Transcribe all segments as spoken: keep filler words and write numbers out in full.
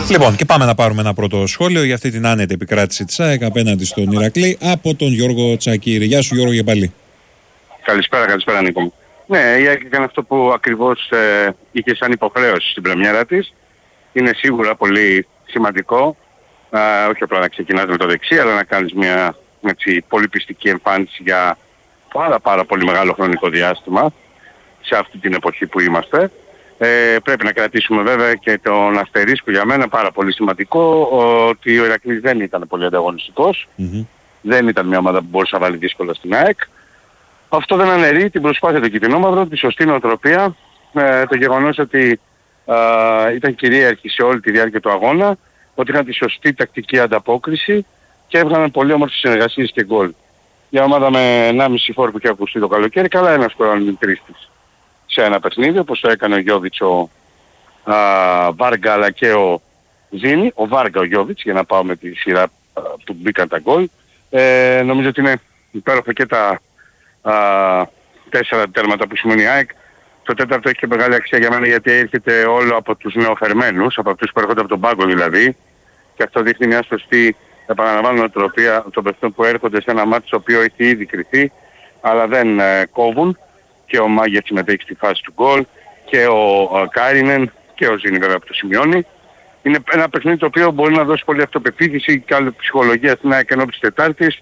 Λοιπόν, και πάμε να πάρουμε ένα πρώτο σχόλιο για αυτή την άνετη επικράτηση της ΑΕΚ απέναντι στον Ηρακλή από τον Γιώργο Τσακίρη. Γεια σου Γιώργο, για πάλι. Καλησπέρα, καλησπέρα Νίκο μου. Ναι, η ΑΕΚ έκανε αυτό που ακριβώς ε, είχε σαν υποχρέωση στην πρεμιέρα της. Είναι σίγουρα πολύ σημαντικό, ε, όχι απλά να ξεκινάς με το δεξί, αλλά να κάνεις μια έτσι, πολύ πιστική εμφάνιση για πάρα πάρα πολύ μεγάλο χρονικό διάστημα σε αυτή την εποχή που είμαστε. Ε, πρέπει να κρατήσουμε βέβαια και τον αστερίσκο για μένα πάρα πολύ σημαντικό, ότι ο Ηρακλής δεν ήταν πολύ ανταγωνιστικός. Mm-hmm. Δεν ήταν μια ομάδα που μπορούσε να βάλει δύσκολα στην ΑΕΚ. Αυτό δεν αναιρεί την προσπάθεια του κυτρινόμαυρου, τη σωστή νοοτροπία, ε, το γεγονός ότι ε, ήταν κυρίαρχοι σε όλη τη διάρκεια του αγώνα, ότι είχαν τη σωστή τακτική ανταπόκριση και έβγαλαν πολύ όμορφες συνεργασίες και γκολ. Για ομάδα με ενάμιση φόρ που είχε ακουστεί το καλοκαίρι, καλά ένας κορώνει τρεις της σε ένα παιχνίδι, όπως το έκανε ο Γιώβιτς, ο α, Βάργα αλλά και ο Ζήνη, ο Βάργα ο Γιώβιτς, για να πάω με τη σειρά α, που μπήκαν τα γκολ. Ε, νομίζω ότι είναι υπέροχο και τα α, τέσσερα τέρματα που σημαίνει η ΑΕΚ. Το τέταρτο έχει και μεγάλη αξία για μένα, γιατί έρχεται όλο από τους νεοφερμένους, από αυτούς που έρχονται από τον πάγκο δηλαδή, και αυτό δείχνει μια σωστή, επαναλαμβάνω, νοοτροπία των παιχτών που έρχονται σε ένα μάτι το οποίο έχει ήδη κρυθεί, αλλά δεν ε, κόβουν. Και ο Μάγερ συμμετέχει στη φάση του γκολ και ο Κάρινεν και ο Ζήνη βέβαια που το σημειώνει. Είναι ένα παιχνίδι το οποίο μπορεί να δώσει πολύ αυτοπεποίθηση και άλλη ψυχολογία στην ΑΕΚ ενώπιση της Τετάρτης.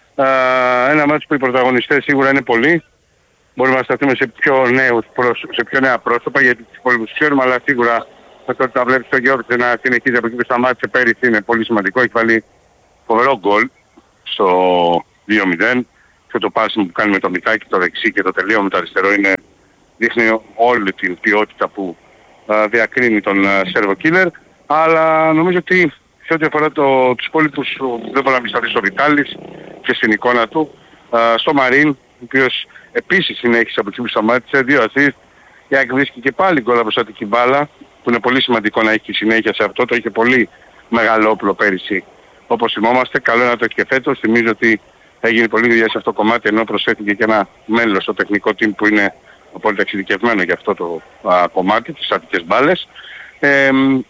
Ένα μάτι που οι πρωταγωνιστές σίγουρα είναι πολλοί. Μπορούμε να σταθούμε σε πιο, νέους, σε πιο νέα πρόσωπα, γιατί τους υπόλοιπους ξέρουμε, αλλά σίγουρα το ότι τα βλέπεις το Γιώργο να συνεχίζει από εκεί που σταμάτησε πέρυσι είναι πολύ σημαντικό. Έχει βάλει φοβερό γκολ στο δύο μηδέν. Και το πάσιμο που κάνει με το μητάκι, το δεξί και το τελείωμα με το αριστερό είναι, δείχνει όλη την ποιότητα που α, διακρίνει τον Σέρβο Κίλερ. Αλλά νομίζω ότι σε ό,τι αφορά το, τους υπόλοιπους δεν μπορεί να μισθαθεί στο Βιτάλης και στην εικόνα του. Α, στο Μαρίν, ο οποίος επίσης συνέχισε από εκεί που σταμάτησε, δύο ασίστ. Η ΑΕΚ βρίσκει και πάλι γκολ από στατική μπάλα, που είναι πολύ σημαντικό να έχει συνέχεια σε αυτό. Το είχε πολύ μεγάλο όπλο πέρυσι, όπως θυμόμαστε. Καλό να το έχει και φέτος. Θυμίζω ότι έγινε πολλή δουλειά σε αυτό το κομμάτι, ενώ προσθέθηκε και ένα μέλος στο τεχνικό team που είναι απόλυτα εξειδικευμένο για αυτό το α, κομμάτι, τις στατικές μπάλες. Ε,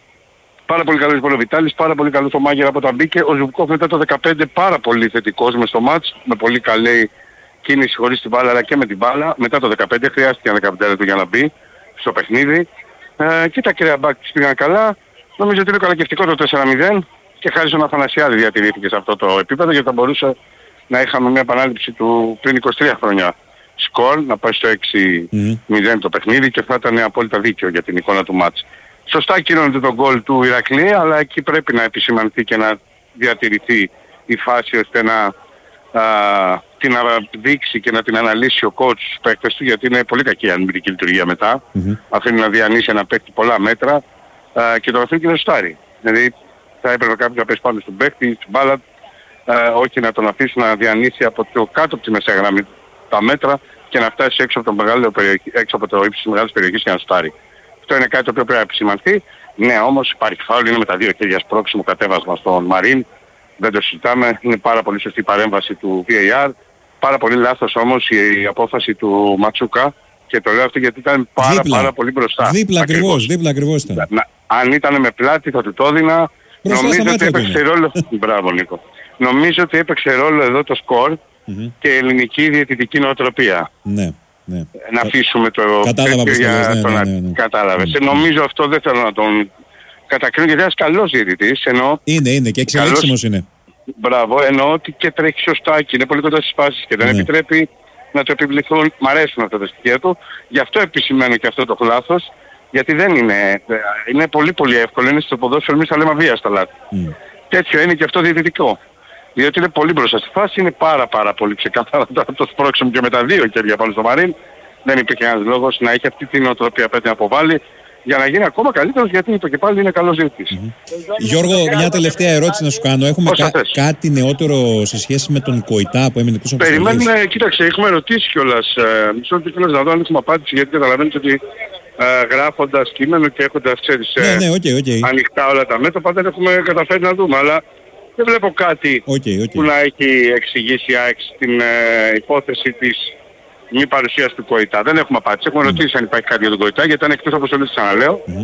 πάρα πολύ καλός ο Βιτάλης, πάρα πολύ καλός ο Μάγερ από τα μπήκε. Ο Ζουβκόφ μετά το δεκαπέντε πάρα πολύ θετικός μες στο μάτς, με πολύ καλή κίνηση χωρίς την μπάλα αλλά και με την μπάλα. Μετά το δεκαπέντε χρειάστηκε ένα δεκαπέντε του για να μπει στο παιχνίδι. Ε, και τα κρέα μπακ της πήγαν καλά. Νομίζω ότι είναι καλακευτικό το τέσσερα μηδέν και χάρη στον Αθανασιάδη διατηρήθηκε σε αυτό το επίπεδο, γιατί θα μπορούσε να είχαμε μια επανάληψη του πριν είκοσι τρία χρόνια σκορ, να πάει στο έξι μηδέν mm. το παιχνίδι και θα ήταν απόλυτα δίκαιο για την εικόνα του μάτς. Σωστά κυρώνεται το γκολ του Ηρακλή, αλλά εκεί πρέπει να επισημανθεί και να διατηρηθεί η φάση ώστε να α, την δείξει και να την αναλύσει ο coach στους παίκτες του, γιατί είναι πολύ κακή η αμυντική λειτουργία μετά. Mm-hmm. Αφήνει να διανύσει ένα παίκτη πολλά μέτρα α, και το αφήνει και να σουτάρει. Δηλαδή θα έπρεπε κάποιος να πέσει πάνω στον παίκτη, στην μπάλα, Uh, όχι να τον αφήσει να διανύσει από το κάτω από τη μεσαία γραμμή τα μέτρα και να φτάσει έξω από το, μεγάλο περιοχή, έξω από το ύψος της μεγάλης περιοχής και να στάρει. Αυτό είναι κάτι το οποίο πρέπει να επισημανθεί. Ναι, όμως υπάρχει φάουλ, είναι με τα δύο χέρια σπρώξιμο κατέβασμα στον Μαρίν. Δεν το συζητάμε. Είναι πάρα πολύ σωστή η παρέμβαση του βι έι αρ. Πάρα πολύ λάθος όμως η απόφαση του Ματσούκα. Και το λέω αυτό γιατί ήταν πάρα δίπλα, πάρα πολύ μπροστά. Δίπλα ακριβώς, δίπλα ακριβώς ήταν. Να, αν ήταν με πλάτη θα του το έδινα. Νομίζω ότι έπαιξε ρόλο. Μπράβο Νίκο. Νομίζω ότι έπαιξε ρόλο εδώ το σκορ mm-hmm. και η ελληνική διαιτητική νοοτροπία. Ναι, ναι. Να αφήσουμε το κατάλαβα τέτοιο για ναι, τον... Ναι, ναι, ναι. Κατάλαβες. Mm-hmm. Νομίζω αυτό δεν θέλω να τον κατακρίνω, γιατί ένας καλός διαιτητής, ενώ... Είναι, είναι και εξελίξιμος καλός... είναι. Μπράβο, ενώ ότι και τρέχει σωστά και είναι πολύ κοντά στις φάσεις και δεν ναι. επιτρέπει να το επιβληθούν. Μ' αρέσουν αυτά τα στοιχεία του. Γι' αυτό επισημαίνω και αυτό το λάθος, γιατί δεν είναι... Είναι πολύ πολύ εύκολο, είναι στο ποδόσφαιρο, εμείς θα λέμε αβίαστα λάθη. Mm. Τέτοιο είναι και αυτό διαιτητικό. Διότι είναι πολύ μπροστά στη φάση, είναι πάρα πάρα πολύ ξεκάθαρα το σπρώξιμο και με τα δύο χέρια πάνω στο Μαρίν. Δεν υπήρχε ένας λόγος να έχει αυτή την οτροπία πρέπει να αποβάλει για να γίνει ακόμα καλύτερος, γιατί το και πάλι είναι καλός διαιτητής. Mm-hmm. Γιώργο, μια τελευταία ερώτηση να σου κάνω. Έχουμε κα, κάτι νεότερο σε σχέση με τον Κοϊτά που έμεινε πίσω από τις Περιμένουμε, σχολές. Κοίταξε, έχουμε ρωτήσει κιόλας. Ε, μισό λεπτό κιόλας να δω αν έχουμε απάντηση, γιατί καταλαβαίνεις ότι ε, γράφοντας κείμενο και έχοντας ξέρεις, ναι, ναι, okay, okay. ανοιχτά όλα τα μέτωπα δεν έχουμε καταφέρει να δούμε, αλλά δεν βλέπω κάτι okay, okay. που να έχει εξηγήσει η ΑΕΚ στην ε, υπόθεση της μη παρουσίας του Κοϊτά. Δεν έχουμε απάντηση. Έχουμε mm. ρωτήσει αν υπάρχει κάτι για τον Κοϊτά, γιατί ήταν εκτός αποστολής, ξαναλέω. Mm.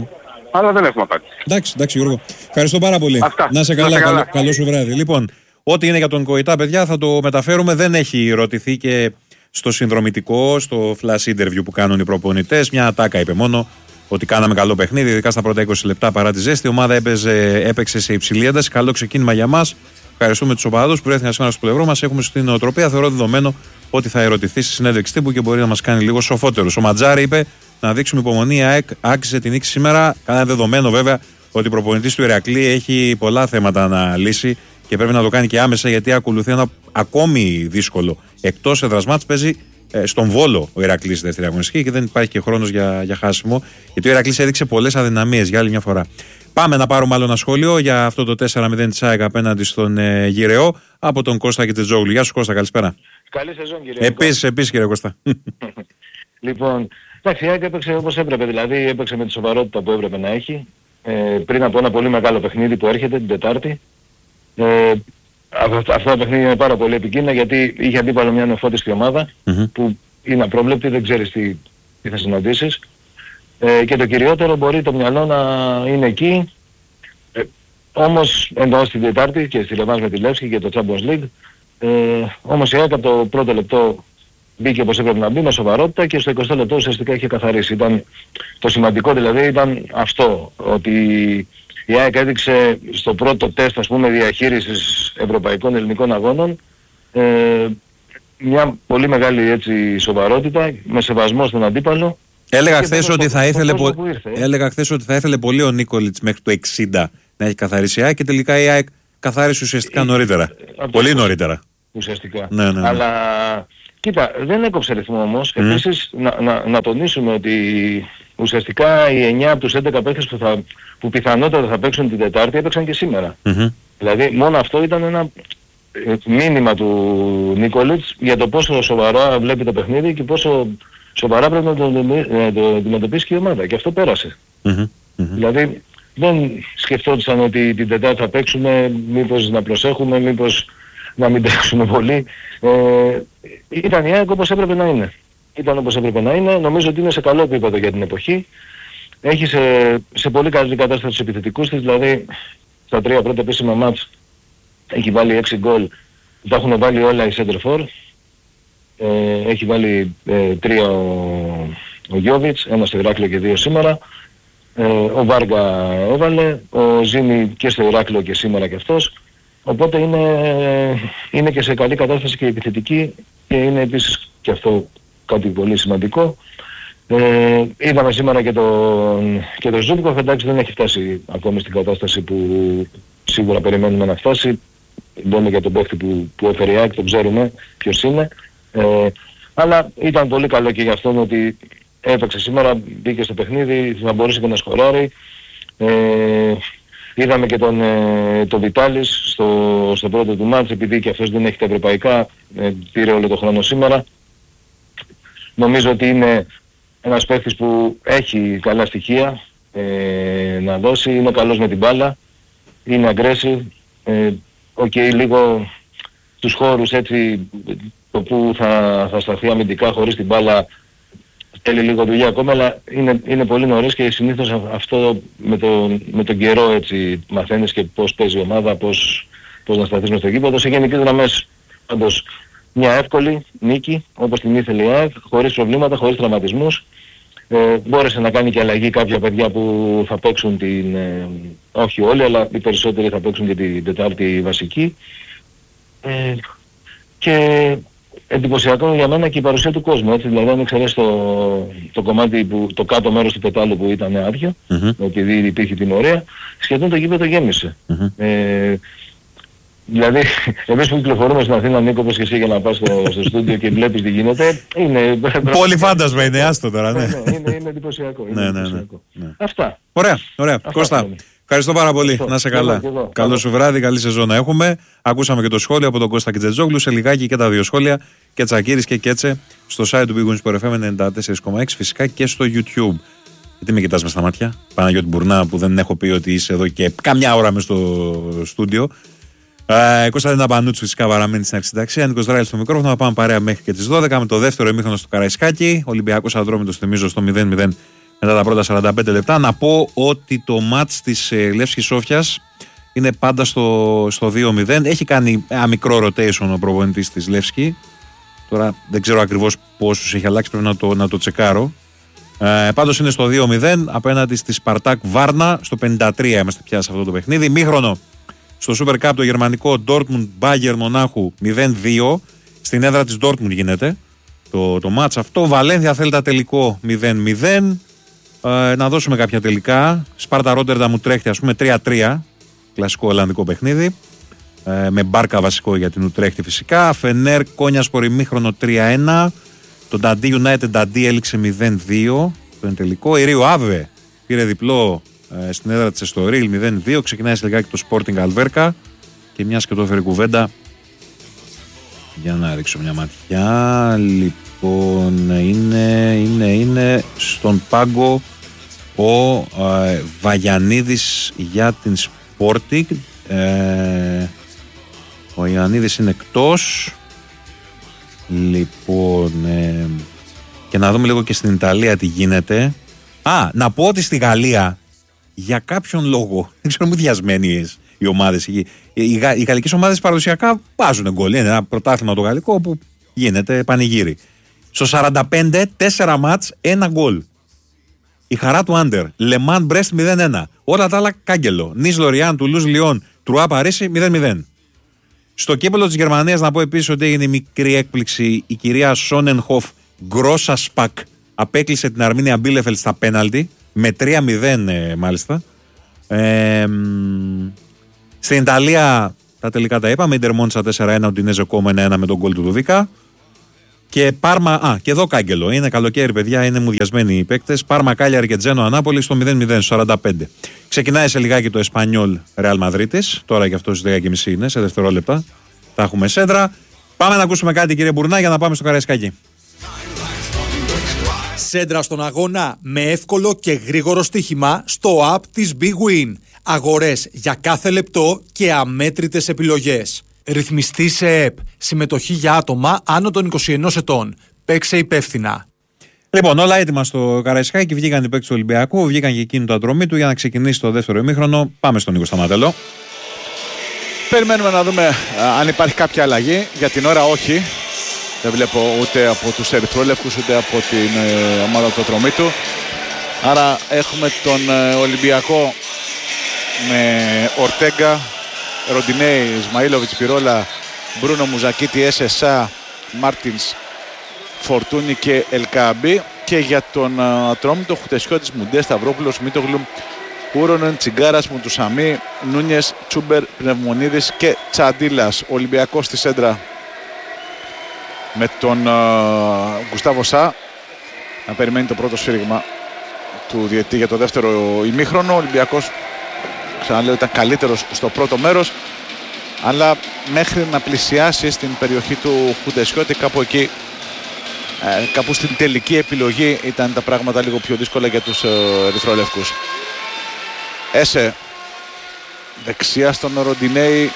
αλλά δεν έχουμε απάντηση. Εντάξει, εντάξει Γιώργο. Ευχαριστώ πάρα πολύ. Αυτά. Να σε καλά, καλά. καλό, καλό σου βράδυ. Λοιπόν, ό,τι είναι για τον Κοητά, παιδιά, θα το μεταφέρουμε. Δεν έχει ρωτηθεί και στο συνδρομητικό, στο flash interview που κάνουν οι προπονητές. Μια ατάκα είπε μόνο ότι κάναμε καλό παιχνίδι, ειδικά στα πρώτα είκοσι λεπτά παρά τη ζέστη. Η ομάδα έπαιζε, έπαιξε σε υψηλή ένταση. Καλό ξεκίνημα για μας. Ευχαριστούμε τους οπαδούς που βρέθηκαν σήμερα στο πλευρό μας. Έχουμε στην νοοτροπία. Θεωρώ δεδομένο ότι θα ερωτηθεί στη συνέντευξη τύπου και μπορεί να μας κάνει λίγο σοφότερους. Ο Ματζάρη είπε να δείξουμε υπομονή. Η ΑΕΚ άξιζε την νίκη σήμερα. Κάνα δεδομένο βέβαια ότι ο προπονητής του Ηρακλή έχει πολλά θέματα να λύσει και πρέπει να το κάνει και άμεσα, γιατί ακολουθεί ένα ακόμη δύσκολο εκτός έδρας μάτς. Παίζει ε, στον Βόλο ο Ηρακλής στη δεύτερη αγωνιστική και δεν υπάρχει και χρόνος για, για χάσιμο, γιατί ο Ηρακλής έδειξε πολλές αδυναμίες για άλλη μια φορά. Πάμε να πάρουμε άλλο ένα σχόλιο για αυτό το τέσσερα μηδέν της ΑΕΚ απέναντι στον ε, Γιρεό από τον Κώστα Κιτζετζόγλου. Γεια σου Κώστα, καλησπέρα. Καλή σεζόν κύριε. Επίσης, επίσης κύριε Κώστα. Λοιπόν, εντάξει, η ΑΕΚ έπαιξε όπως έπρεπε, δηλαδή έπαιξε με τη σοβαρότητα που έπρεπε να έχει. Ε, πριν από ένα πολύ μεγάλο παιχνίδι που έρχεται την Τετάρτη. Ε, αυτό, αυτό το παιχνίδι είναι πάρα πολύ επικίνδυνο, γιατί είχε αντίπαλο μια νεφώτιστη ομάδα mm-hmm. που είναι απρόβλεπτη, δεν ξέρεις τι, τι θα συναντήσεις. Ε, και το κυριότερο μπορεί το μυαλό να είναι εκεί. Ε, όμως εννοώ στην Τετάρτη και στη Λεβάνς με τη Λεύσκη και το Champions League. Ε, όμως η ΑΕΚ από το πρώτο λεπτό μπήκε όπως έπρεπε να μπει με σοβαρότητα και στο εικοστό λεπτό ουσιαστικά είχε καθαρίσει. Ήταν, το σημαντικό δηλαδή ήταν αυτό, ότι η ΑΕΚ έδειξε στο πρώτο τεστ, ας πούμε, διαχείρισης ευρωπαϊκών ελληνικών αγώνων ε, μια πολύ μεγάλη έτσι σοβαρότητα, με σεβασμό στον αντίπαλο. Έλεγα χθες ότι, θα ήθελε πο... Έλεγα χθες ότι θα ήθελε πολύ ο Νίκολιτς μέχρι το εξήντα να έχει καθαρίσει η ΑΕΚ και τελικά η ΑΕΚ καθάρισε ουσιαστικά νωρίτερα. Ε, πολύ νωρίτερα. Ουσιαστικά. Ναι, ναι, ναι. Αλλά κοίτα, δεν έκοψε ρυθμό όμως. Mm. Επίσης να, να, να τονίσουμε ότι ουσιαστικά οι εννιά από τους έντεκα παίκτες που, θα, που πιθανότατα θα παίξουν την Τετάρτη έπαιξαν και σήμερα. Mm-hmm. Δηλαδή μόνο αυτό ήταν ένα μήνυμα του Νίκολιτς για το πόσο σοβαρά βλέπει το παιχνίδι και πόσο σοβαρά πρέπει να το, να το αντιμετωπίσει και η ομάδα. Και αυτό πέρασε. Mm-hmm. Mm-hmm. Δηλαδή δεν σκεφτόντουσαν ότι την Τετάρτη θα παίξουμε, μήπως να προσέχουμε, μήπως να μην τρέξουμε πολύ. Ε, ήταν η ΑΕΚ όπως έπρεπε να είναι. Ήταν όπως έπρεπε να είναι. Νομίζω ότι είναι σε καλό επίπεδο για την εποχή. Έχει σε, σε πολύ καλή κατάσταση τους επιθετικούς της, δηλαδή στα τρία πρώτα επίσημα μάτς έχει βάλει έξι γκολ. Τα έχουν βάλει όλα οι center for. Ε, έχει βάλει ε, τρία ο, ο Γιώβιτς, ένα στο Ηράκλειο και δύο σήμερα. Ε, ο Βάργα έβαλε, ο Ζήνη και στο Ηράκλειο και σήμερα και αυτός. Οπότε είναι, είναι και σε καλή κατάσταση και επιθετική και είναι επίσης και αυτό κάτι πολύ σημαντικό. Ε, είδαμε σήμερα και τον, και τον Ζούμπκοφ, εντάξει δεν έχει φτάσει ακόμη στην κατάσταση που σίγουρα περιμένουμε να φτάσει. Λέμε για τον παίχτη που, που έφερε η ΑΕΚ, τον ξέρουμε ποιος είναι. Ε, αλλά ήταν πολύ καλό και για αυτόν ότι έπαιξε σήμερα, μπήκε στο παιχνίδι, θα μπορούσε και να σκοράρει. Ε, είδαμε και τον, ε, τον Βιτάλης στο, στο πρώτο του μάτς, επειδή και αυτός δεν έχει τα ευρωπαϊκά, ε, πήρε όλο το χρόνο σήμερα. Νομίζω ότι είναι ένας παίκτης που έχει καλά στοιχεία ε, να δώσει, είναι καλός με την μπάλα, είναι aggressive, ε, okay, λίγο τους χώρους έτσι, το που θα, θα σταθεί αμυντικά χωρίς την μπάλα θέλει λίγο δουλειά ακόμα, αλλά είναι, είναι πολύ νωρίς και συνήθως αυτό με, το, με τον καιρό έτσι μαθαίνεις και πώς παίζει η ομάδα, πώς, πώς να σταθείς μες στο γήπεδο. Σε γενικές γραμμές πάντως μια εύκολη νίκη όπως την ήθελε η ΑΕΚ, χωρίς προβλήματα, χωρίς τραυματισμούς. Ε, μπόρεσε να κάνει και αλλαγή κάποια παιδιά που θα παίξουν την, ε, όχι όλοι, αλλά οι περισσότεροι θα παίξουν και την Τετάρτη βασική. Ε, και εντυπωσιακό για μένα και η παρουσία του κόσμου, έτσι, δηλαδή αν εξαιρέσει το, το κομμάτι, που, το κάτω μέρος του πετάλου που ήταν άδειο, mm-hmm. επειδή υπήρχε τιμωρία, σχεδόν το γήπεδο γέμισε. Mm-hmm. Ε, δηλαδή, εμείς που κυκλοφορούμε στην Αθήνα, Νίκο, όπως και εσύ για να πας στο, στο στούντιο και βλέπεις τι γίνεται, είναι... Πολύ φάντασμα είναι, άστο τώρα, ναι. ναι, είναι, είναι εντυπωσιακό. Είναι ναι, εντυπωσιακό. Ναι, ναι. Αυτά. Ωραία, ωραία. Αυτά Κώστα, είναι. Ευχαριστώ πάρα πολύ. Αυτό. Να είσαι καλά. Καλό σου βράδυ, καλή σεζόν να έχουμε. Ακούσαμε και το σχόλιο από τον Κώστα Κιτζετζόγλου. Σε λιγάκι και τα δύο σχόλια. Και Τσακίρης και Κέτσε στο site του Big Wings Sport εφ εμ ενενήντα τέσσερα κόμμα έξι. Φυσικά και στο YouTube. Γιατί με κοιτάς μες στα μάτια, Παναγιώτη Μπουρνά, που δεν έχω πει ότι είσαι εδώ και καμιά ώρα μες στο στούντιο. Ε, Κωνσταντίνα Πανούτσου φυσικά παραμένει στην αρχισυνταξία. Νίκος Δράλης στο μικρόφωνο. Θα πάμε παρέα μέχρι και τις δώδεκα με το δεύτερο ημίχρονο στο Καραϊσκάκι. Ολυμπιακός Ατρόμητος, θυμίζω, στο μηδέν μηδέν μετά τα πρώτα σαράντα πέντε λεπτά. Να πω ότι το μάτς της ε, Λεύσκης Σόφιας είναι πάντα στο, στο δύο μηδέν. Έχει κάνει ένα μικρό rotation ο προπονητής της Λεύσκη. Τώρα δεν ξέρω ακριβώς πόσους έχει αλλάξει, πρέπει να το, να το τσεκάρω. Ε, πάντως είναι στο δύο μηδέν απέναντι στη Σπαρτάκ Βάρνα. Στο πενήντα τρία είμαστε πια σε αυτό το παιχνίδι. Μήχρονο στο Super Cup το γερμανικό Dortmund Bayern Μονάχου μηδέν δύο. Στην έδρα της Dortmund γίνεται το, το μάτς αυτό. Βαλένθια Θέλτα τελικό μηδέν μηδέν. Ε, να δώσουμε κάποια τελικά. Σπάρτα Ρότερνταμ Ουτρέχτη, ας πούμε τρία τρία. Κλασικό ολλανδικό παιχνίδι. Ε, με Μπάρκα βασικό για την Ουτρέχτη φυσικά. Φενέρ Κόνιασπορ ημίχρονο τρία ένα. Το Νταντί United Νταντί έληξε μηδέν δύο. Το είναι τελικό. Η Ρίο Άβε πήρε διπλό ε, στην έδρα της Εστορίλ μηδέν δύο. Ξεκινάει σε λιγάκι το Sporting Αλβέρκα. Και μιας και το έφερε κουβέντα. Για να ρίξω μια ματιά. Λοιπόν, είναι, είναι, είναι στον πάγκο ο ε, Βαγιανίδης για την Sporting. Ε, ο Ιωαννίδης είναι εκτός. Λοιπόν, ε, και να δούμε λίγο και στην Ιταλία τι γίνεται. Α, να πω ότι στη Γαλλία για κάποιον λόγο, δεν ξέρω, μου διασμένοι οι ομάδες. Οι, οι, οι, οι γαλλικές ομάδες παραδοσιακά βάζουν γκολ. Είναι ένα πρωτάθλημα το γαλλικό που γίνεται πανηγύρι. Στο σαράντα πέντε, τέσσερα μάτς, ένα γκολ. Η χαρά του Άντερ. Λεμάν Μπρέστ μηδέν ένα. Όλα τα άλλα κάγκελο. Νις Λοριάν, Τουλούζ Λιόν, Τρουά Παρίσι μηδέν μηδέν. Στο κύπελλο της Γερμανίας να πω επίσης ότι έγινε μικρή έκπληξη. Η κυρία Σόνενχοφ Γκρόσα Σπακ απέκλεισε την Αρμίνια Μπίλεφελ στα πέναλτι με τρία μηδέν ε, μάλιστα. Ε, στην Ιταλία τα τελικά τα είπαμε. Ιντερ Μόντσα τέσσερα ένα, Ουντινέζε Κόμο ένα ένα με τον γκολ του Δουβίκα. Και Πάρμα, α, και εδώ κάγκελο. Είναι καλοκαίρι, παιδιά, είναι μουδιασμένοι οι παίκτες. Πάρμα, Κάλιαρη και Τζένο Ανάπολη στο μηδέν μηδέν, στο σαράντα πέντε. Ξεκινάει σε λιγάκι το Εσπανιόλ Ρεάλ Μαδρίτης. Τώρα και αυτό στις δέκα και μισή είναι, σε δευτερόλεπτα. Θα έχουμε σέντρα. Πάμε να ακούσουμε κάτι, κύριε Μπουρνά, για να πάμε στο Καραϊσκάκι. Σέντρα στον αγώνα με εύκολο και γρήγορο στοίχημα στο app της Big Win. Αγορές για κάθε λεπτό και αμέτρητες επιλογές. Ρυθμιστή σε ΕΠ. Συμμετοχή για άτομα άνω των είκοσι ένα ετών. Παίξε υπεύθυνα. Λοιπόν, όλα έτοιμα στο Καραϊσκάκι. Βγήκαν οι παίκτες του Ολυμπιακού, βγήκαν και εκείνη το αντρωμή του για να ξεκινήσει το δεύτερο ημίχρονο. Πάμε στον Νίκο Σταματέλο. Περιμένουμε να δούμε α, αν υπάρχει κάποια αλλαγή. Για την ώρα όχι. Δεν βλέπω ούτε από τους ερυθρόλευκους ούτε από την ε, ομάδα του ατρωμί του. Άρα έχουμε τον ε, Ολυμπιακό με Ορτέγκα, Ροντινέι, Ισμαήλοβιτς, Πυρόλα, Μπρούνο Μουζακίτη, Εσεσά, Μάρτινς, Φορτούνι και Ελκαμπή. Και για τον Ατρόμητο, Χουτεσιώτης, Μουντέ, Σταυρόπουλος, Μίτογλου, Ούρονεν, Τσιγκάρας, Μουτουσαμί, Νούνιες, Τσούμπερ, Πνευμονίδης και Τσαντίλας. Ολυμπιακός στη σέντρα με τον uh, Γκουστάβο Σά να περιμένει το πρώτο σφύριγμα του διαιτητή για το δεύτερο ημίχρονο. Ο Ολυμπιακός, ξαναλέω, ήταν καλύτερος στο πρώτο μέρος, αλλά μέχρι να πλησιάσει στην περιοχή του Χουντεσιώτη, κάπου εκεί, ε, κάπου στην τελική επιλογή, ήταν τα πράγματα λίγο πιο δύσκολα για τους ε, ερυθρόλευκους. Έσε δεξιά στον Ροντινέι,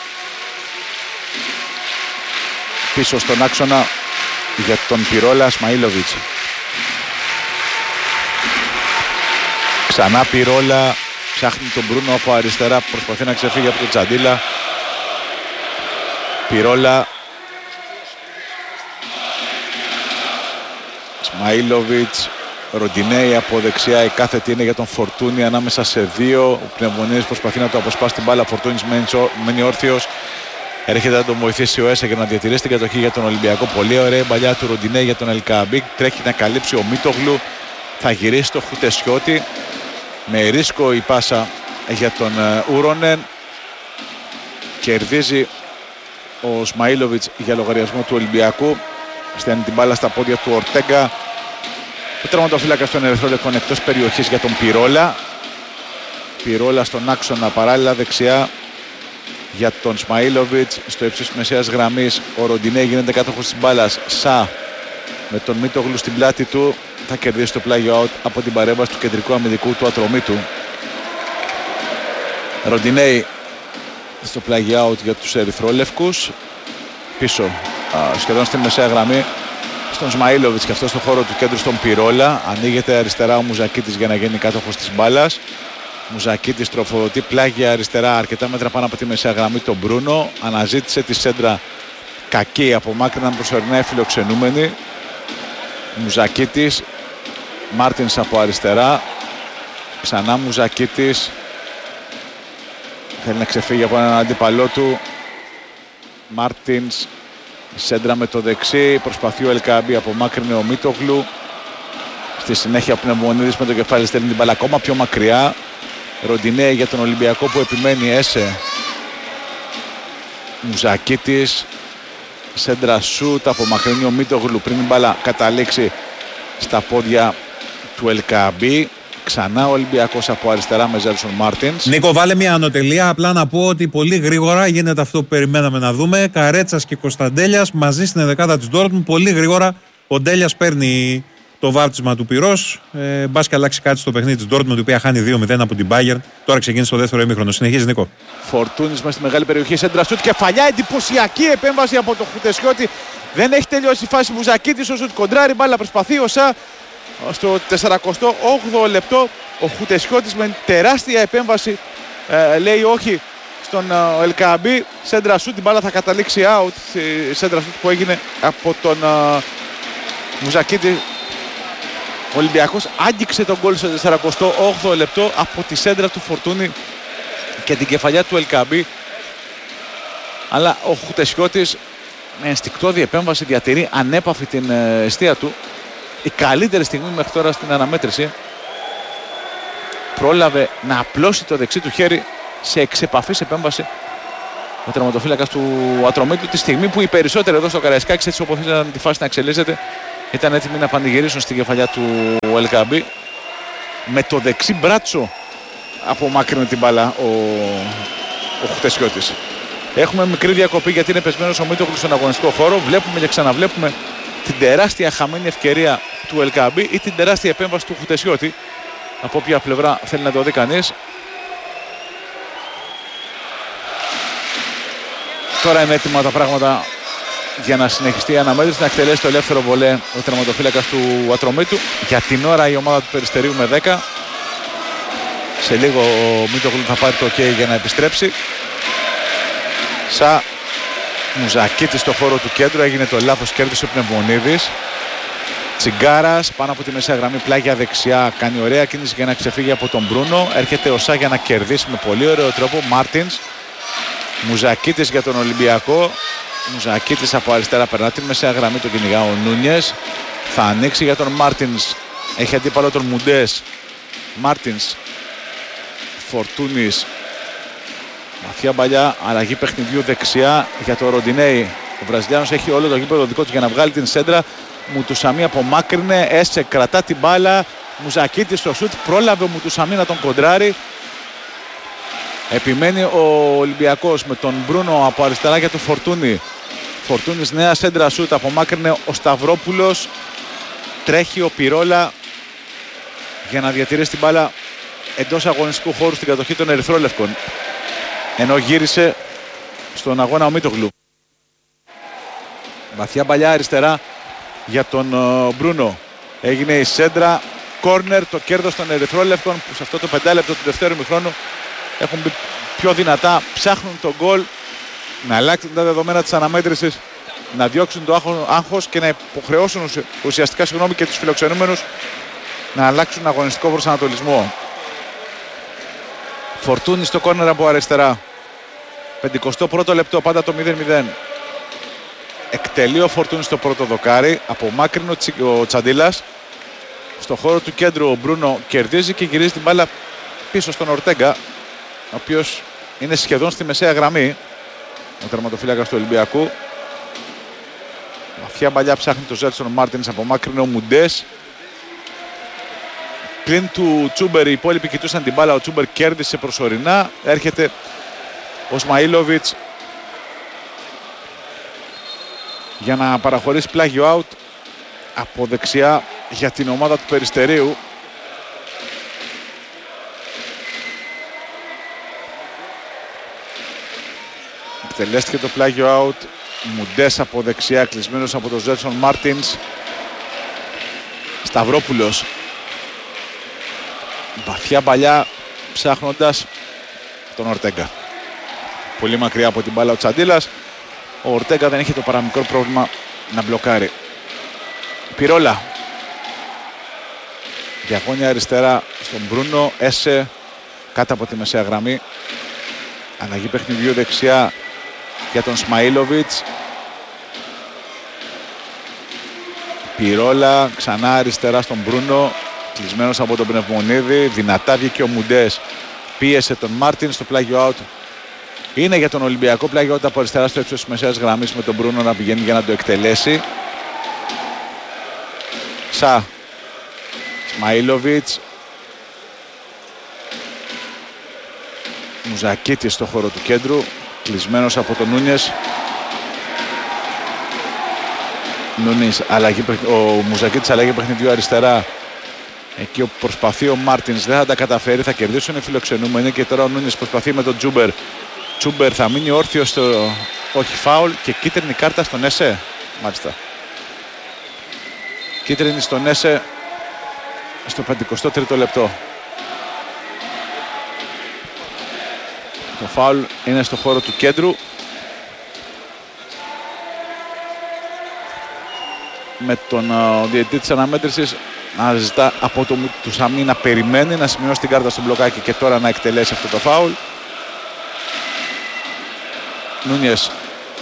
πίσω στον άξονα για τον Πυρόλα, Σμαήλοβιτς. Ξανά Πυρόλα, ψάχνει τον Μπρούνο από αριστερά, προσπαθεί να ξεφύγει από τον Τσαντίλα. Πυρόλα, Σμαήλοβιτς, Ροντινέι από δεξιά, η κάθετη είναι για τον Φορτούνι ανάμεσα σε δύο. Ο Πνευμονίδης προσπαθεί να το αποσπάσει την μπάλα, Φορτούνις μένει όρθιος. Έρχεται να τον βοηθήσει ο Έσε για να διατηρήσει την κατοχή για τον Ολυμπιακό. Πολύ ωραία παλιά του Ροντινέι για τον Ελκαμπίκ. Τρέχει να καλύψει ο Μίτογλου. Θα γυρίσει το Χουτεσιώτη. Με ρίσκο η πάσα για τον Ούρονεν. Κερδίζει ο Σμαήλοβιτς για λογαριασμό του Ολυμπιακού. Στέλνει την μπάλα στα πόδια του Ορτέγκα. Ο τραυματοφύλακας των ερυθρόλευκων εκτός περιοχής για τον Πυρόλα. Πυρόλα στον άξονα παράλληλα δεξιά για τον Σμαήλοβιτς. Στο ύψος της μεσαίας γραμμής ο Ροντινέι γίνεται κάτοχος της μπάλας. Σα με τον Μίτογλου στην πλάτη του θα κερδίσει το πλάγιο out από την παρέμβαση του κεντρικού αμυντικού του ατρωμί του. Ροντινέι στο πλάγιο out για τους ερυθρόλευκους. Πίσω α, σχεδόν στην μεσαία γραμμή στον Σμαΐλοβιτς και αυτό στο χώρο του κέντρου στον Πυρόλα. Ανοίγεται αριστερά ο Μουζακίτης για να γίνει κάτοχος της μπάλας. Μουζακίτης τροφοδοτεί πλάγια αριστερά αρκετά μέτρα πάνω από τη μεσαία γραμμή τον Μπρούνο. Αναζήτησε τη σέντρα κακή, απομάκρυναν προσωρινά οι φιλοξενούμενοι. Μουζακίτης, Μάρτινς από αριστερά. Ξανά Μουζακίτης. Θέλει να ξεφύγει από έναν αντίπαλό του. Μάρτινς. Σέντρα με το δεξί. Προσπαθεί ο Ελκαμπή. Απομάκρυνε ο Μίτογλου. Στη συνέχεια ο Πνευμονίδης με το κεφάλι στέλνει την μπάλα ακόμα πιο μακριά. Ροντινέ για τον Ολυμπιακό που επιμένει. Έσε. Μουζακίτης. Σέντρα σούτ. Απομακρύνει ο Μίτογλου πριν η μπάλα καταλήξει στα πόδια του Ελκαμπή. Ξανά ο Ολυμπιακός από αριστερά με Ζέλσον Μάρτινς. Νίκο, βάλε μια ανωτελεία. Απλά να πω ότι πολύ γρήγορα γίνεται αυτό που περιμέναμε να δούμε. Καρέτσας και Κωνσταντέλιας μαζί στην ενδεκάδα της Ντόρτμουντ. Πολύ γρήγορα ο Ντέλιας παίρνει το βάπτισμα του πυρός. Ε, μπας και αλλάξει κάτι στο παιχνίδι της Ντόρτμουντ, η οποία χάνει δύο μηδέν από την Bayern. Τώρα ξεκίνησε το δεύτερο ημίχρονο. Συνεχίζει, Νίκο. Φορτούνης μέσα στη μεγάλη περιοχή. Σέντρα σούτ. Κεφαλιά. Εντυπωσιακή επέμβαση από το Χουτεσιώτη. Δεν έχει τελειώσει η φάση Μουζακίτης. Όσο του κοντράρει μπάλα προσπαθεί ο Σα. Στο σαρανταοκτώ όγδοο λεπτό ο Χουτεσιώτης με τεράστια επέμβαση ε, λέει όχι στον ε, Ελκαμπή. Σέντρα σούτ, την μπάλα θα καταλήξει out. Η σέντρα σούτ που έγινε από τον ε, Μουζακίτη. Ο Ολυμπιακός άγγιξε τον γκολ στο σαρανταοκτώ όγδοο λεπτό από τη σέντρα του Φορτούνη και την κεφαλιά του Ελκαμπή. Αλλά ο Χουτεσιώτης με ενστικτώδη επέμβαση διατηρεί ανέπαφη την ε, αιστεία του. Η καλύτερη στιγμή μέχρι τώρα στην αναμέτρηση. Πρόλαβε να απλώσει το δεξί του χέρι σε εξεπαφής επέμβαση ο τερματοφύλακας του Ατρομήτου, τη στιγμή που οι περισσότεροι εδώ στο Καραϊσκάκης, έτσι όπως ήθελαν τη φάση να εξελίσσεται, ήταν έτοιμοι να πανηγυρίσουν στην κεφαλιά του Ελκαμπή. Με το δεξί μπράτσο απομάκρυνε την μπάλα ο, ο Χουτεσιώτης. Έχουμε μικρή διακοπή γιατί είναι πεσμένος ο Μίτογλου στον αγωνιστικό χώρο. Βλέπουμε και ξαναβλέπουμε την τεράστια χαμένη ευκαιρία του Ελκαμπή ή την τεράστια επέμβαση του Χουτεσιώτη. Από όποια πλευρά θέλει να το δει κανείς. Τώρα είναι έτοιμα τα πράγματα για να συνεχιστεί η αναμέτρηση, να εκτελέσει το ελεύθερο βολέ ο τερματοφύλακας του Ατρομήτου. Για την ώρα η ομάδα του Περιστερίου με δέκα. Σε λίγο ο Μίτογλου θα πάρει το ok για να επιστρέψει. Σα Μουζακίτη στο χώρο του κέντρου, έγινε το λάθος, κέρδισε ο Πνευμονίδης. Τσιγκάρας πάνω από τη μεσαία γραμμή, πλάγια δεξιά, κάνει ωραία κίνηση για να ξεφύγει από τον Μπρούνο. Έρχεται ο Σα για να κερδίσει με πολύ ωραίο τρόπο. Μάρτινς. Μουζακίτης για τον Ολυμπιακό. Μουζακίτης από αριστερά περνά τη μεσαία γραμμή, τον κυνηγά ο Νούνιες. Θα ανοίξει για τον Μάρτινς. Έχει αντίπαλο τον Μουντές. Μάρτινς. Φορτούνης. Μαθιά Μπαλιά, αλλαγή παιχνιδιού δεξιά για το Ροντινέι. Ο Βραζιλιάνος έχει όλο το γήπεδο δικό του για να βγάλει την σέντρα. Μουτουσαμί απομάκρυνε, Έσε κρατά την μπάλα. Μουζακίτη στο σουτ, πρόλαβε ο Μουτουσαμί να τον κοντράρει. Επιμένει ο Ολυμπιακός με τον Μπρούνο από αριστερά για το Φορτούνι. Φορτούνης νέα σέντρα σουτ, απομάκρυνε ο Σταυρόπουλος. Τρέχει ο Πυρόλα για να διατηρήσει την μπάλα εντός αγωνιστικού χώρου στην κατοχή των Ερυθρόλευκων. Ενώ γύρισε στον αγώνα ο Μίτογλου. Βαθιά Μπαλιά αριστερά για τον uh, Μπρούνο. Έγινε η σέντρα, κόρνερ, το κέρδος των Ερυθρόλευκων που σε αυτό το πεντάλεπτο του δευτέρου ημιχρόνου έχουν μπει πιο δυνατά, ψάχνουν τον γκολ, να αλλάξουν τα δεδομένα της αναμέτρησης, να διώξουν το άγχος και να υποχρεώσουν ουσιαστικά συγγνώμη και τους φιλοξενούμενους να αλλάξουν αγωνιστικό προσανατολισμό. Φορτούνη στο κόρνερ από αριστερά. πενηκοστό πρώτο λεπτό, πάντα το μηδέν μηδέν. Εκτελεί ο Φορτούνη στο πρώτο δοκάρι. Απομάκρυνε ο Τσαντίλας. Στο χώρο του κέντρου ο Μπρούνο κερδίζει και γυρίζει την μπάλα πίσω στον Ορτέγκα, ο οποίος είναι σχεδόν στη μεσαία γραμμή. Ο τερματοφύλακας του Ολυμπιακού. Βαθιά Μπαλιά ψάχνει το Ζέλσον Μάρτινς. Απομάκρυνε ο Μουντές. Πλην του Τσούμπερ οι υπόλοιποι κοιτούσαν την μπάλα. Ο Τσούμπερ κέρδισε προσωρινά. Έρχεται ο Σμαΐλοβιτς για να παραχωρήσει πλάγιο out από δεξιά για την ομάδα του Περιστερίου. Εκτελέστηκε το πλάγιο out. Μουντές από δεξιά, κλεισμένος από τον Ζέλσον Μάρτινς. Σταυρόπουλος. Βαθιά παλιά ψάχνοντας τον Ορτέγκα. Πολύ μακριά από την μπάλα ο Τσαντίλας. Ο Ορτέγκα δεν έχει το παραμικρό πρόβλημα να μπλοκάρει. Πυρόλα. Διαγώνια αριστερά στον Μπρούνο. Έσε κάτω από τη μεσαία γραμμή. Αλλαγή παιχνιδιού δεξιά για τον Σμαΐλοβιτς. Πυρόλα ξανά αριστερά στον Μπρούνο. Κλεισμένος από τον Πνευμονίδη. Δυνατά βγήκε ο Μουντές. Πίεσε τον Μάρτιν στο πλάγιο out. Είναι για τον Ολυμπιακό πλάγιο out από αριστερά στο ύψος της μεσαίας γραμμής με τον Μπρούνο να πηγαίνει για να το εκτελέσει. Σα. Σμαΐλοβιτς. Μουζακίτης στο χώρο του κέντρου. Κλεισμένος από τον Νούνιες. Νούνιες, αλλαγή, ο Μουζακίτης αλλαγή παιχνιδιού αριστερά. Εκεί όπου προσπαθεί ο Μάρτινς δεν θα τα καταφέρει, θα κερδίσουν οι φιλοξενούμενοι και τώρα ο Νούνιες προσπαθεί με τον Τζούμπερ. Τζούμπερ θα μείνει όρθιος στο... όχι φάουλ και κίτρινη κάρτα στον Έσε. Μάλιστα. Κίτρινη στον Έσε στο πενηκοστό τρίτο λεπτό. Το φάουλ είναι στο χώρο του κέντρου. Με τον uh, διαιτητή της αναμέτρησης να ζητά από το, του Σαμί να περιμένει να σημειώσει την κάρτα στο μπλοκάκι και τώρα να εκτελέσει αυτό το φάουλ. Νούνιες.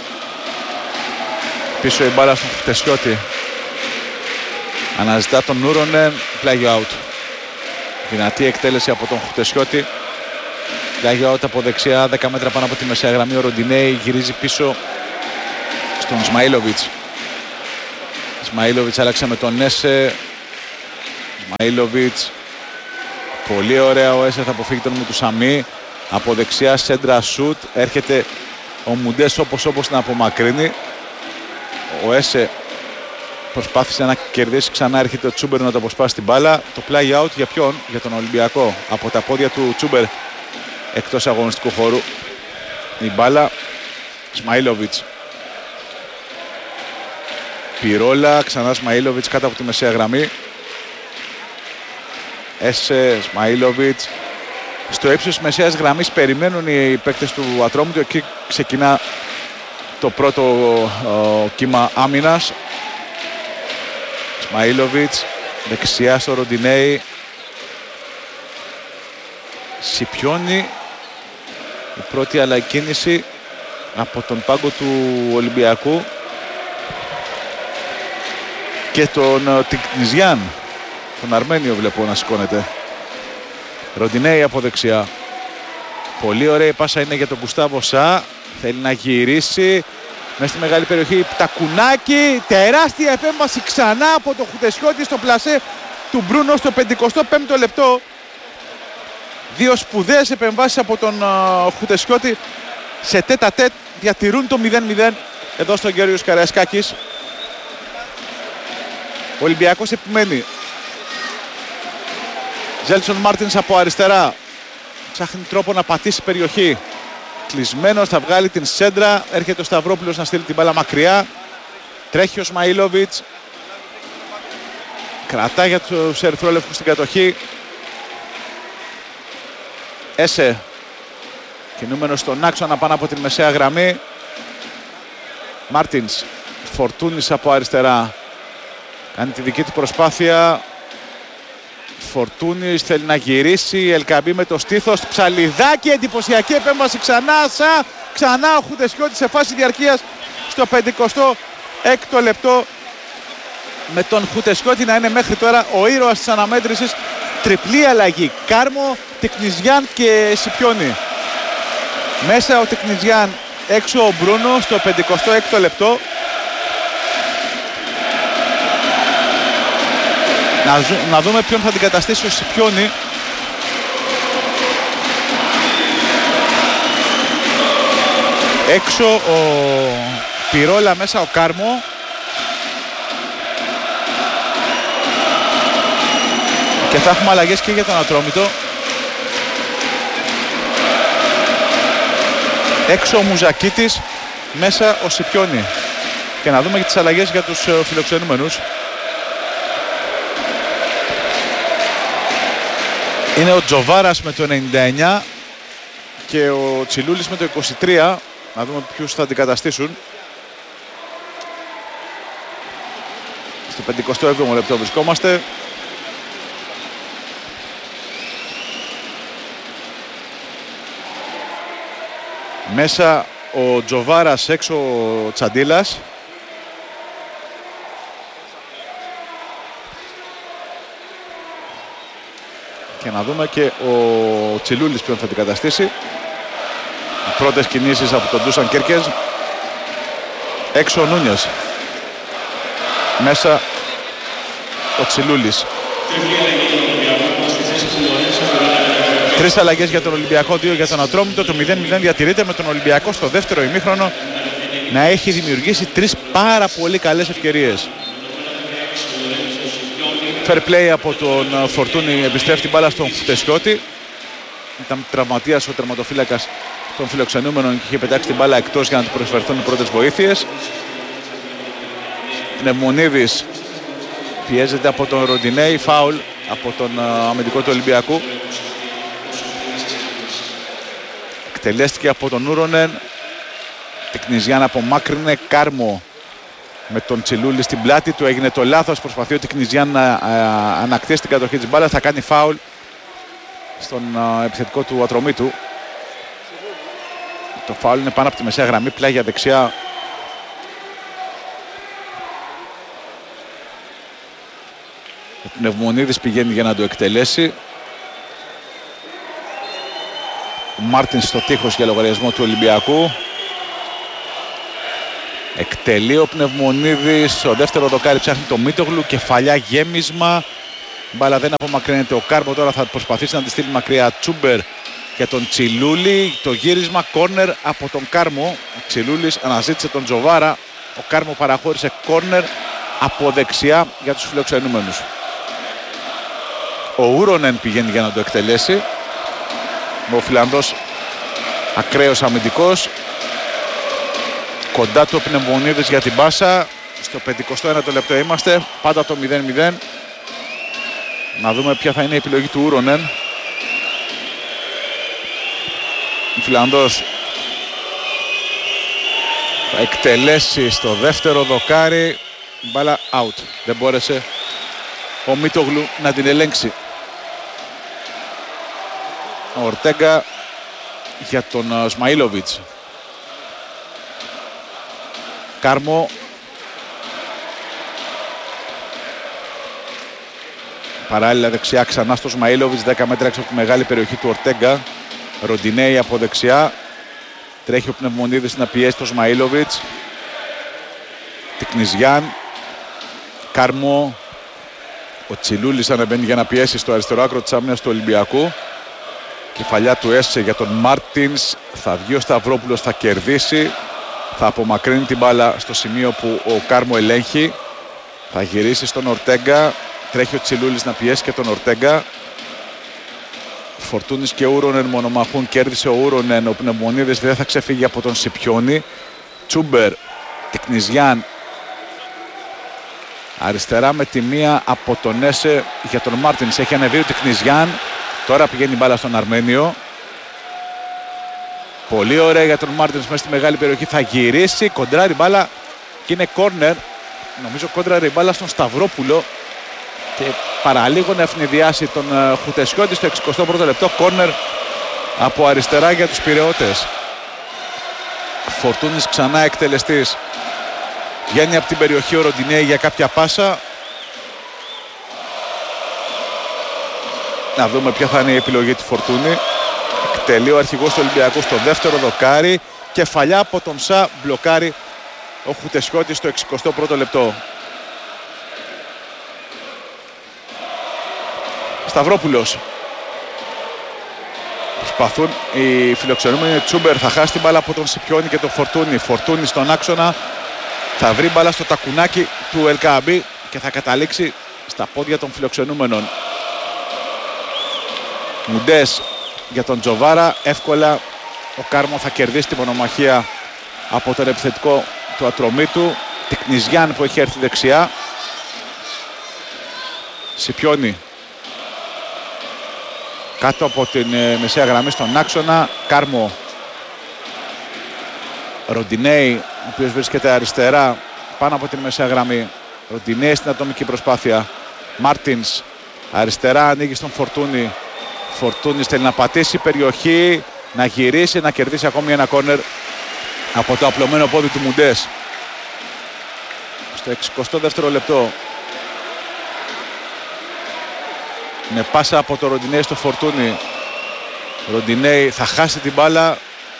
Πίσω η μπάλα στον Χτεσιώτη. Αναζητά τον Νούρονεν. Πλάγιο out. Δυνατή εκτέλεση από τον Χτεσιώτη. Πλάγιο out από δεξιά, δέκα μέτρα πάνω από τη μεσαία γραμμή. Ο Ροντινέη γυρίζει πίσω στον Σμαΐλοβιτς. Σμαΐλοβιτς άλλαξε με τον Έσε. Σμαΐλοβιτς. Πολύ ωραία ο Έσε, θα αποφύγει τον Μουτουσαμί. Από δεξιά σέντρα σουτ. Έρχεται ο Μουντές όπως όπως να απομακρύνει. Ο Έσε προσπάθησε να κερδίσει ξανά. Έρχεται ο Τσούμπερ να το αποσπάσει την μπάλα. Το play out για ποιον? Για τον Ολυμπιακό. Από τα πόδια του Τσούμπερ εκτός αγωνιστικού χώρου. Η μπάλα. Σμαΐλοβιτς. Πυρόλα, ξανά Σμαΐλοβιτς κάτω από τη μεσαία γραμμή. Έσε, Σμαΐλοβιτς. Στο ύψος της μεσαίας γραμμής περιμένουν οι παίκτες του Ατρόμητου. Εκεί ξεκινά το πρώτο ο, κύμα άμυνας. Σμαΐλοβιτς, δεξιά στο Ροντινέη. Σιπιώνει η πρώτη αλλαγή κίνηση από τον πάγκο του Ολυμπιακού. Και τον Τικνιζιάν, τον Αρμένιο βλέπω να σηκώνεται. Ροντινέη από δεξιά. Πολύ ωραία πάσα είναι για τον Γκουστάβο Σα. Θέλει να γυρίσει μέσα στη μεγάλη περιοχή. Πτακουνάκι, τεράστια επέμβαση ξανά από τον Χουτεσιώτη στο πλασέ του Μπρούνο στο πενηκοστό πέμπτο λεπτό. Δύο σπουδαίες επεμβάσεις από τον uh, Χουτεσιώτη σε τέτα τέτ διατηρούν το μηδέν μηδέν εδώ στον Γεώργιος Καραϊσκάκης. Ο Ολυμπιακός επιμένει. Ζέλσον Μάρτινς από αριστερά. Ψάχνει τρόπο να πατήσει περιοχή. Κλεισμένος, θα βγάλει την σέντρα. Έρχεται ο Σταυρόπουλος να στείλει την μπάλα μακριά. Τρέχει ο Σμαΐλοβιτς. Κρατά για τους ερυθρόλευκους στην κατοχή. Έσε. Κινούμενος στον άξονα πάνω από την μεσαία γραμμή. Μάρτινς. Φορτούνης από αριστερά. Κάνει τη δική του προσπάθεια. Φορτούνης θέλει να γυρίσει. Ελκαμπή με το στήθος. Ψαλιδάκι. Εντυπωσιακή επέμβαση ξανά. Σα. Ξανά ο Χουτεσιώτης σε φάση διαρκείας στο πενηκοστό έκτο λεπτό. Με τον Χουτεσιώτη να είναι μέχρι τώρα ο ήρωας της αναμέτρησης. Τριπλή αλλαγή. Κάρμο, Τικνιζιάν και Σιπιώνη. Μέσα ο Τικνιζιάν. Έξω ο Μπρούνο στο πενηκοστό έκτο λεπτό. Να, ζου, να δούμε ποιον θα αντικαταστήσει ο Σιπιώνη. Έξω ο Πυρόλα, μέσα ο Κάρμο. Και θα έχουμε αλλαγές και για τον Ατρόμητο. Έξω ο Μουζακίτης, μέσα ο Σιπιώνη. Και να δούμε και τις αλλαγές για τους φιλοξενούμενους. Είναι ο Τζοβάρας με το ενενήντα εννιά και ο Τσιλούλης με το είκοσι τρία. Να δούμε ποιους θα αντικαταστήσουν. Στο πενηκοστό έβδομο λεπτό βρισκόμαστε. Μέσα ο Τζοβάρας, έξω ο Τσαντίλας. Και να δούμε και ο Τσιλούλης ποιον θα την καταστήσει. Οι πρώτες κινήσεις από τον Ντούσαν Κέρκες. Έξω ο Νούνιες. Μέσα ο Τσιλούλης. Τρεις αλλαγές για τον Ολυμπιακό, δύο για τον Ατρόμητο. Το μηδέν μηδέν διατηρείται με τον Ολυμπιακό στο δεύτερο ημίχρονο να έχει δημιουργήσει τρεις πάρα πολύ καλές ευκαιρίες. Fair play από τον Φορτούνη, επιστρέφει την μπάλα στον Φτεσιώτη. Ήταν τραυματίας ο τερματοφύλακας των φιλοξενούμενων και είχε πετάξει την μπάλα εκτός για να του προσφερθούν οι πρώτες βοήθειες. Πνευμονίδης πιέζεται από τον Ροντινέη, φάουλ από τον αμυντικό του Ολυμπιακού. Εκτελέστηκε από τον Ούρονεν. Τικνιζιάν απομάκρυνε. Κάρμο με τον Τσιλούλη στην πλάτη του. Έγινε το λάθος. Προσπαθεί ο Τικνιζιάν να α, ανακτήσει την κατοχή της μπάλας. Θα κάνει φάουλ στον α, επιθετικό του Ατρομήτου. Το φάουλ είναι πάνω από τη μεσαία γραμμή. Πλάγια δεξιά. Ο Πνευμονίδης πηγαίνει για να το εκτελέσει. Ο Μάρτιν στο τείχος για λογαριασμό του Ολυμπιακού. Εκτελεί ο Πνευμονίδης. Στο δεύτερο δοκάρι ψάχνει το Μίτογλου. Κεφαλιά γέμισμα. Μπάλα δεν απομακρύνεται. Ο Κάρμο τώρα θα προσπαθήσει να τη στείλει μακριά. Τσούμπερ για τον Τσιλούλη. Το γύρισμα κόρνερ από τον Κάρμο. Ο Τσιλούλης αναζήτησε τον Τζοβάρα. Ο Κάρμο παραχώρησε κόρνερ από δεξιά για τους φιλοξενούμενους. Ο Ούρονεν πηγαίνει για να το εκτελέσει. Ο Φιλανδός ακραίος αμυντικός. Κοντά του ο Πνευμονίδης για την πάσα. Στο πενηκοστό ένατο λεπτό είμαστε. Πάντα το μηδέν μηδέν. Να δούμε ποια θα είναι η επιλογή του Ούρονεν. Ο Φιλανδός θα εκτελέσει στο δεύτερο δοκάρι. Μπάλα out. Δεν μπόρεσε ο Μίτογλου να την ελέγξει. Ο Ορτέγκα για τον Σμαΐλοβιτς. Κάρμο. Παράλληλα δεξιά ξανά στο Σμαΐλοβιτς. δέκα μέτρα έξω από τη μεγάλη περιοχή του Ορτέγκα. Ροντινέη από δεξιά. Τρέχει ο Πνευμονίδης να πιέσει το Σμαΐλοβιτς. Τικνιζιάν. Κάρμο. Ο Τσιλούλης ανεβαίνει για να πιέσει στο αριστερό άκρο της άμυνας του Ολυμπιακού. Κεφαλιά του Έσε για τον Μάρτινς. Θα βγει ο Σταυρόπουλος, θα κερδίσει. Θα απομακρύνει την μπάλα στο σημείο που ο Κάρμο ελέγχει. Θα γυρίσει στον Ορτέγκα. Τρέχει ο Τσιλούλης να πιέσει και τον Ορτέγκα. Φορτούνης και Ούρονεν μονομαχούν. Κέρδισε ο Ούρονεν. Ο Πνευμονίδης δεν θα ξεφύγει από τον Σιπιόνι. Τσούμπερ. Τικνιζιάν. Αριστερά με τη μία από τον Έσε για τον Μάρτινς. Έχει ανεβεί ο Τικνιζιάν. Τώρα πηγαίνει η μπάλα στον Αρμένιο. Πολύ ωραία για τον Μάρτινς μέσα στη μεγάλη περιοχή. Θα γυρίσει. Κοντράρει μπάλα και είναι κόρνερ. Νομίζω κόντραρε η μπάλα στον Σταυρόπουλο. Και παραλίγο να ευνηδιάσει τον Χουτεσιώτη στο εξηκοστό πρώτο λεπτό. Κόρνερ από αριστερά για τους Πειραιώτες. Φορτούνης ξανά εκτελεστής. Βγαίνει από την περιοχή ο Ροντινέη για κάποια πάσα. Να δούμε ποια θα είναι η επιλογή του Φορτούνη. Εκτελεί ο αρχηγός του Ολυμπιακού στο δεύτερο δοκάρι. Κεφαλιά από τον Σα, μπλοκάρει ο Χουτεσιώτης στο εξηκοστό πρώτο λεπτό. Σταυρόπουλος. Προσπαθούν οι φιλοξενούμενοι. Τσούμπερ θα χάσει την μπάλα από τον Σιπιόνι και τον Φορτούνη. Φορτούνη στον άξονα. Θα βρει μπάλα στο τακουνάκι του Ελκαμπή και θα καταλήξει στα πόδια των φιλοξενούμενων. Μουντές για τον Τζοβάρα. Εύκολα ο Κάρμο θα κερδίσει τη μονομαχία από τον επιθετικό του Ατρομήτου. Τικνιζιάν που έχει έρθει δεξιά. Σιπιόνι. κάτω από την ε, μεσαία γραμμή στον άξονα. Κάρμο. Ροντινέι, ο οποίος βρίσκεται αριστερά πάνω από την μεσαία γραμμή. Ροντινέι στην ατομική προσπάθεια. Μάρτινς αριστερά, ανοίγει στον Φορτούνι. Φορτούνις θέλει να πατήσει περιοχή, να γυρίσει, να κερδίσει ακόμη ένα κόρνερ από το απλωμένο πόδι του Μουντές. Στο εξηκοστό δεύτερο λεπτό. Με πάσα από το Ροντινέι στο Φορτούνι. Ροντινέι θα χάσει την μπάλα.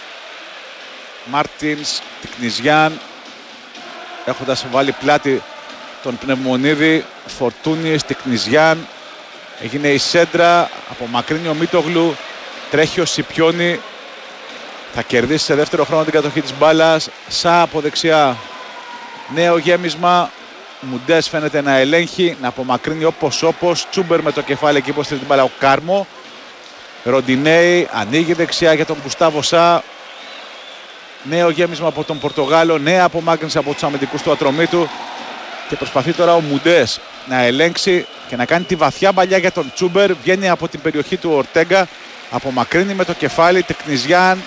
Μάρτινς, Τικνιζιάν, έχοντας βάλει πλάτη τον Πνευμονίδη. Φορτούνις, Τικνιζιάν. Έγινε η σέντρα, απομακρύνει ο Μίτογλου, τρέχει ο Σιπιόνι. Θα κερδίσει σε δεύτερο χρόνο την κατοχή της μπάλας. Σα από δεξιά, νέο γέμισμα. Μουντές φαίνεται να ελέγχει, να απομακρύνει όπως όπως. Τσούμπερ με το κεφάλι εκεί που στείλει την μπάλα ο Κάρμο. Ροντινέι ανοίγει δεξιά για τον Γκουστάβο Σα. Νέο γέμισμα από τον Πορτογάλο, νέα απομάκρυνση από τους αμυντικούς του Ατρομήτου. Και προσπαθεί τώρα ο Μουντές να ελέγξει και να κάνει τη βαθιά παλιά για τον Τσούμπερ. Βγαίνει από την περιοχή του Ορτέγκα, απομακρύνει με το κεφάλι. Τεκνιζιάν,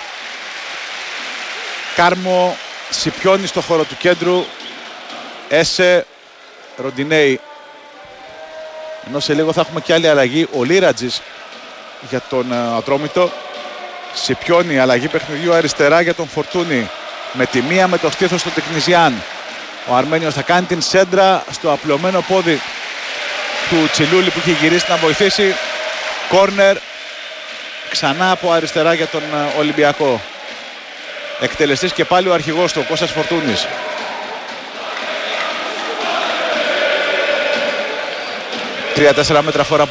Κάρμο, Σιπιώνει στο χώρο του κέντρου. Έσε, Ροντινέι. Ενώ σε λίγο θα έχουμε και άλλη αλλαγή. Ο Λίρατζης για τον uh, Ατρόμητο. Σιπιώνει, αλλαγή παιχνιδιού αριστερά για τον Φορτούνι. Με τη μία με το στήθος του Τεκνιζιάν. Ο Αρμένιος θα κάνει την σέντρα στο απλωμένο πόδι του Τσιλούλη που είχε γυρίσει να βοηθήσει. Κόρνερ ξανά από αριστερά για τον Ολυμπιακό. Εκτελεστής και πάλι ο αρχηγός του, ο Κώστας Φορτούνης. τρία τέσσερα μέτρα φορά